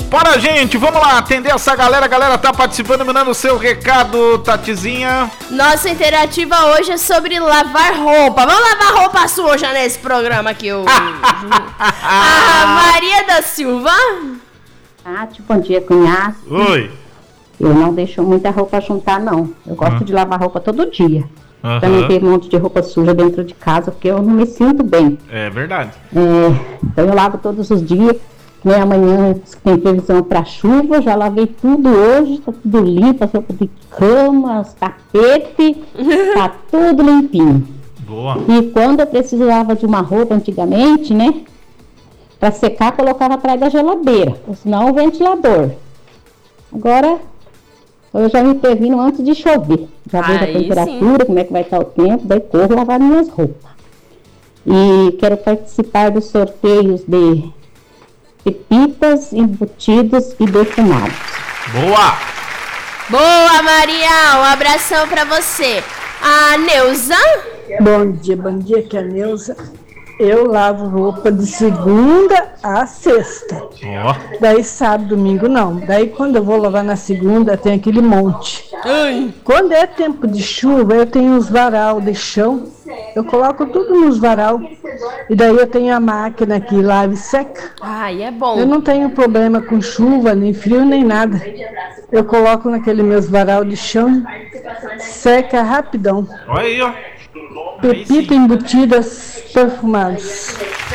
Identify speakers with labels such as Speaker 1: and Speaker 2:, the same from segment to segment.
Speaker 1: Bora, gente, vamos lá atender essa galera. A galera tá participando, mandando o seu recado, Tatizinha.
Speaker 2: Nossa interativa hoje é sobre lavar roupa. Vamos lavar roupa suja nesse programa aqui hoje. A Maria da Silva.
Speaker 3: Tati, bom dia, cunhado.
Speaker 1: Oi.
Speaker 3: Eu não deixo muita roupa juntar, não. Eu gosto de lavar roupa todo dia. Pra não ter um monte de roupa suja dentro de casa, porque eu não me sinto bem.
Speaker 1: É verdade.
Speaker 3: Então eu lavo todos os dias. Nem amanhã tem previsão para chuva. Já lavei tudo hoje. Tá tudo limpo, as roupas de cama, os tapetes. Tá tudo limpinho.
Speaker 1: Boa.
Speaker 3: E quando eu precisava de uma roupa antigamente, né? Para secar, colocava atrás da geladeira. Ou senão o ventilador. Agora... eu já me previno antes de chover. Já vejo a temperatura, como é que vai estar o tempo, daí corro lavar minhas roupas. E quero participar dos sorteios de pepitas, embutidos e defumados.
Speaker 1: Boa!
Speaker 2: Boa, Maria! Um abração pra você. A Neuza?
Speaker 4: Bom dia, que é a Neuza. Eu lavo roupa de segunda a sexta. Daí sábado, domingo não. Daí quando eu vou lavar na segunda, tem aquele monte. Quando é tempo de chuva, eu tenho os varal de chão. Eu coloco tudo nos varal. E daí eu tenho a máquina que lava e seca.
Speaker 2: Ai, é bom.
Speaker 4: Eu não tenho problema com chuva, nem frio, nem nada. Eu coloco naquele meus varal de chão. Seca rapidão.
Speaker 1: Olha aí, ó.
Speaker 4: Pepita embutidas perfumadas.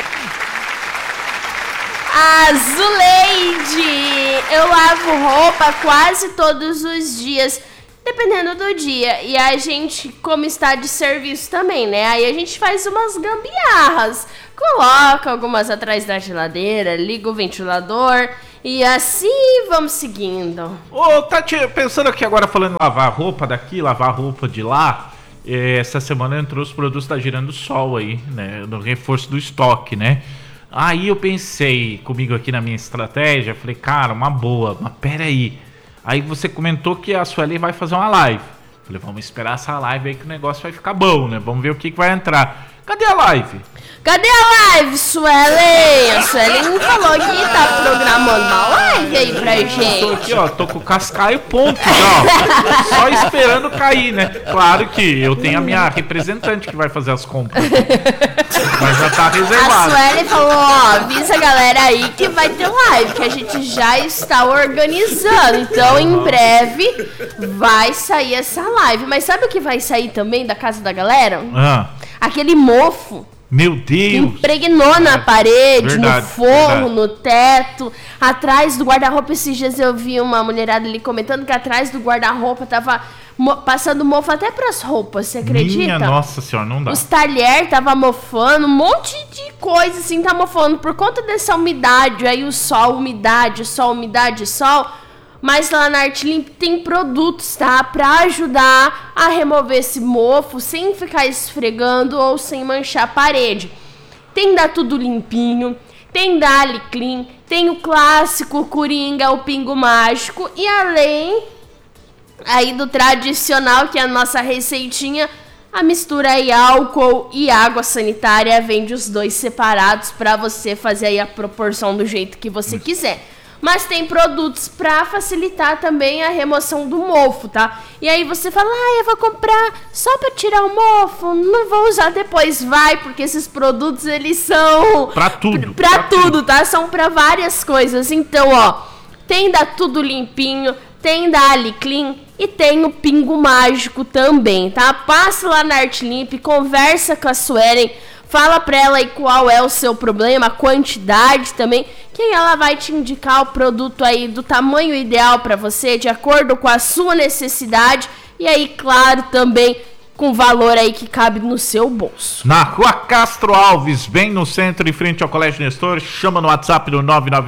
Speaker 2: A Zuleide, eu lavo roupa quase todos os dias, dependendo do dia. E a gente, como está de serviço também, né? Aí a gente faz umas gambiarras. Coloca algumas atrás da geladeira, liga o ventilador e assim vamos seguindo.
Speaker 1: Ô, Tati, pensando aqui agora, falando lavar roupa daqui, lavar roupa de lá. Essa semana entrou os produtos da Girando Sol aí, né? No reforço do estoque, né? Aí eu pensei comigo aqui na minha estratégia, falei, cara, uma boa, mas peraí. Aí você comentou que a Sueli vai fazer uma live. Falei, vamos esperar essa live aí que o negócio vai ficar bom, né? Vamos ver o que vai entrar. Cadê a live?
Speaker 2: Cadê a live, Sueli? A Sueli falou que tá programando uma live aí pra gente.
Speaker 1: Tô aqui, ó, tô com o cascaio ponto, ó. Só esperando cair, né? Claro que eu tenho a minha representante que vai fazer as compras. Mas já tá reservado.
Speaker 2: A Sueli falou, ó, avisa a galera aí que vai ter live, que a gente já está organizando. Então, em breve, vai sair essa live. Mas sabe o que vai sair também da casa da galera? Aquele mofo.
Speaker 1: Meu Deus!
Speaker 2: Impregnou na parede,
Speaker 1: verdade,
Speaker 2: no forro, no teto, atrás do guarda-roupa. Esses dias eu vi uma mulherada ali comentando que atrás do guarda-roupa tava passando mofo até pras roupas, você acredita?
Speaker 1: Minha nossa senhora, não dá.
Speaker 2: Os talheres tava mofando, um monte de coisa assim tá mofando por conta dessa umidade. Aí o sol, umidade, sol. Mas lá na Artlimp tem produtos, tá? Pra ajudar a remover esse mofo sem ficar esfregando ou sem manchar a parede. Tem da Tudo Limpinho, tem da Aliclean, tem o clássico, o Coringa, o Pingo Mágico. E além aí do tradicional, que é a nossa receitinha, a mistura aí álcool e água sanitária. Vende os dois separados pra você fazer aí a proporção do jeito que você quiser. Mas tem produtos pra facilitar também a remoção do mofo, tá? E aí você fala, eu vou comprar só pra tirar o mofo, não vou usar depois. Vai, porque esses produtos, eles são...
Speaker 1: Pra tudo.
Speaker 2: Pra tudo, tá? São pra várias coisas. Então, ó, tem da Tudo Limpinho, tem da Aliclean e tem o Pingo Mágico também, tá? Passa lá na Artlimp, conversa com a Suelen, fala pra ela aí qual é o seu problema, a quantidade também, que ela vai te indicar o produto aí do tamanho ideal pra você, de acordo com a sua necessidade. E aí, claro, também com valor aí que cabe no seu bolso.
Speaker 1: Na Rua Castro Alves, bem no centro, em frente ao Colégio Nestor. Chama no WhatsApp do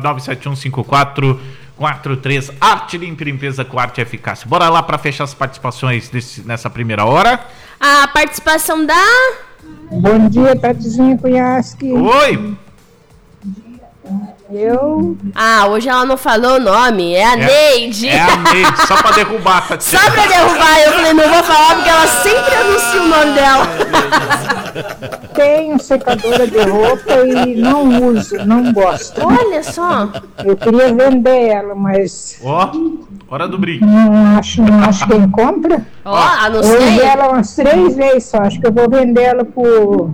Speaker 1: 999-7154-43. Artlimp, limpeza com arte e eficácia. Bora lá pra fechar as participações nessa primeira hora.
Speaker 2: A participação da...
Speaker 5: Bom dia, Tatizinha Cunhasque.
Speaker 1: Oi!
Speaker 2: Hoje ela não falou o nome, é a Neide.
Speaker 1: É a Neide, só pra derrubar, Tatiana.
Speaker 2: Só pra derrubar, eu falei, não vou falar porque ela sempre anuncia o nome dela.
Speaker 5: Tenho secadora de roupa e não uso, não gosto.
Speaker 2: Olha só.
Speaker 5: Eu queria vender ela, mas...
Speaker 1: Hora do brinco.
Speaker 5: Não acho quem compra.
Speaker 2: Anunciei.
Speaker 5: Eu usei ela umas 3 vezes só, acho que eu vou vender ela pro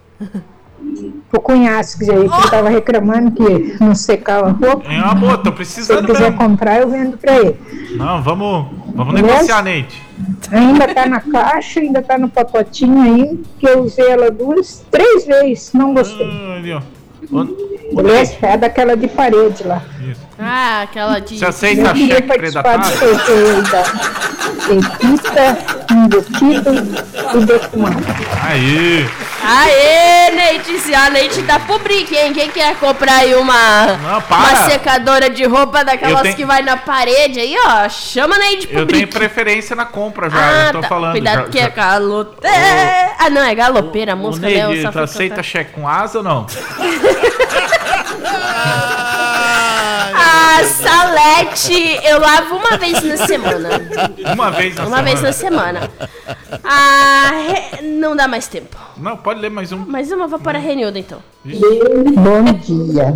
Speaker 5: cunhasco aí, que ele tava reclamando que não secava a roupa.
Speaker 1: É uma boa, tô precisando.
Speaker 5: Se ele quiser comprar, eu vendo pra ele.
Speaker 1: Não, vamos negociar, Neide.
Speaker 5: Ainda tá na caixa, ainda tá no pacotinho aí, que eu usei ela 2, 3 vezes, não gostei. Beleza? É daquela de parede lá.
Speaker 1: Isso.
Speaker 2: Aquela de...
Speaker 1: Você aceita cheque predatário?
Speaker 5: Pepita, embutido e defumado.
Speaker 1: Aí.
Speaker 2: Aê, Neide, a Neide dá pro brinque, hein? Quem quer comprar aí uma secadora de roupa daquelas que vai na parede aí, ó, chama a Neide pro brinque.
Speaker 1: Eu tenho preferência na compra já, eu tô falando.
Speaker 2: Cuidado que é galopeira. Não, é galopeira, a música dela.
Speaker 1: Neide, tu aceita cheque com asa ou não?
Speaker 2: Salete, eu lavo uma vez na semana. Uma vez na semana. Não dá mais tempo.
Speaker 1: Não, pode ler mais um.
Speaker 2: Mais uma, vou para a Renilda então.
Speaker 3: Bom dia.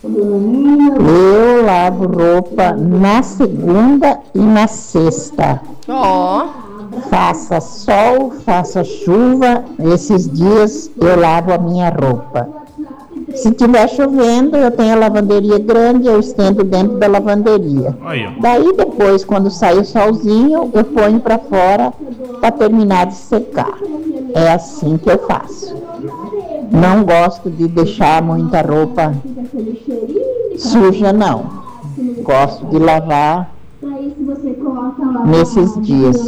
Speaker 3: Eu lavo roupa na segunda e na sexta. Faça sol, faça chuva, esses dias eu lavo a minha roupa. Se tiver chovendo, eu tenho a lavanderia grande, eu estendo dentro da lavanderia. Daí depois, quando sai o solzinho, eu ponho para fora para terminar de secar. É assim que eu faço. Não gosto de deixar muita roupa suja, não. Gosto de lavar nesses dias.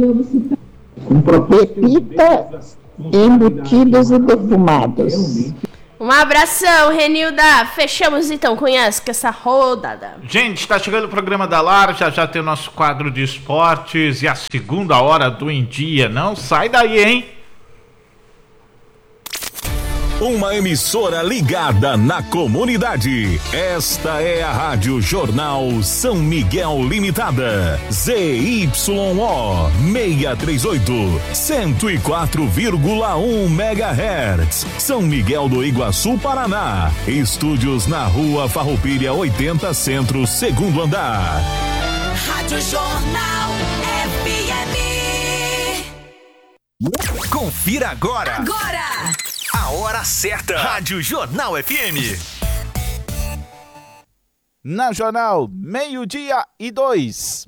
Speaker 3: Pepita, embutidos e defumados.
Speaker 2: Um abração, Renilda. Fechamos então com essa rodada.
Speaker 1: Gente, tá chegando o programa da Lar, já tem o nosso quadro de esportes e a segunda hora do Em Dia. Não sai daí, hein?
Speaker 6: Uma emissora ligada na comunidade. Esta é a Rádio Jornal São Miguel Limitada. ZYO 638, 104,1 MHz. São Miguel do Iguaçu, Paraná. Estúdios na Rua Farroupilha 80 Centro, segundo andar.
Speaker 7: Rádio Jornal FM.
Speaker 6: Confira agora. A hora certa. Rádio Jornal FM.
Speaker 8: Na Jornal, 12:02.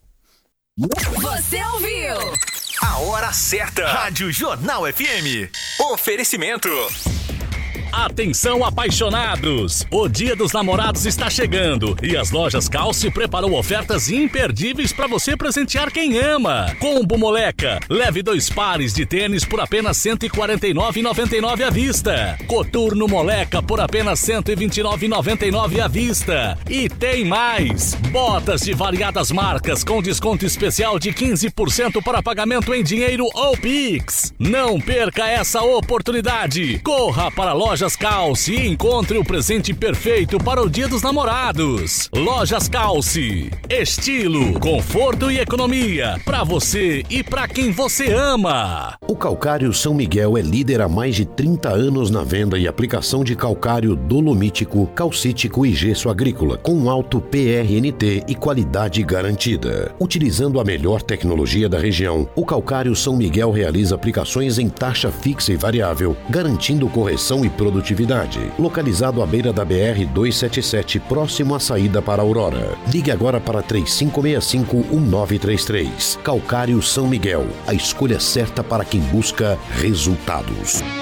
Speaker 7: Você ouviu?
Speaker 6: A hora certa. Rádio Jornal FM. Oferecimento.
Speaker 9: Atenção, apaixonados! O Dia dos Namorados está chegando e as lojas Calce preparou ofertas imperdíveis para você presentear quem ama. Combo Moleca, leve 2 pares de tênis por apenas R$ 149,99 à vista. Coturno Moleca por apenas R$ 129,99 à vista. E tem mais! Botas de variadas marcas com desconto especial de 15% para pagamento em dinheiro ou Pix. Não perca essa oportunidade! Corra para a loja Lojas Calce e encontre o presente perfeito para o Dia dos Namorados. Lojas Calce. Estilo, conforto e economia para você e para quem você ama.
Speaker 10: O Calcário São Miguel é líder há mais de 30 anos na venda e aplicação de calcário dolomítico, calcítico e gesso agrícola, com alto PRNT e qualidade garantida. Utilizando a melhor tecnologia da região, o Calcário São Miguel realiza aplicações em taxa fixa e variável, garantindo correção e produtividade. Localizado à beira da BR-277, próximo à saída para Aurora. Ligue agora para 3565-1933. Calcário São Miguel, a escolha certa para quem busca resultados.